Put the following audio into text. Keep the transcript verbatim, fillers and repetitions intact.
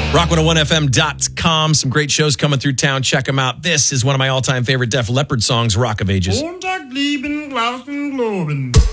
rock one oh one F M dot com. Some great shows coming through town. Check them out. This is one of my all-time favorite Def Leppard songs, Rock of Ages. Montag, lieben, Glauben, Globen.